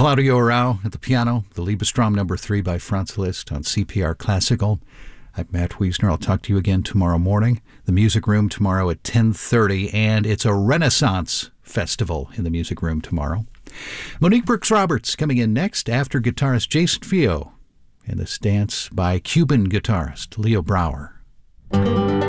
Claudio Arau at the piano, the Liebestrom No. 3 by Franz Liszt on CPR Classical. I'm Matt Wiesner. I'll talk to you again tomorrow morning. The Music Room tomorrow at 10:30, and it's a Renaissance festival in the Music Room tomorrow. Monique Brooks-Roberts coming in next after guitarist Jason Fio and this dance by Cuban guitarist Leo Brouwer.